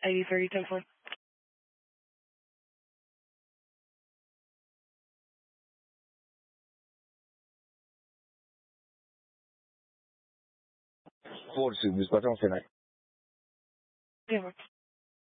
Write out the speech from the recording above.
ID for your telephone. Forse, mi sbagliamo se ne. Yeah.